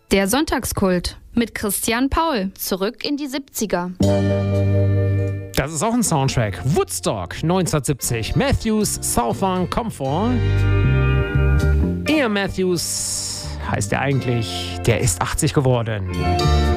Der Sonntagskult mit Christian Paul. Zurück in die 70er. Das ist auch ein Soundtrack. Woodstock 1970. Matthews, Southern Comfort. Ian Matthews heißt er eigentlich. Der ist 80 geworden.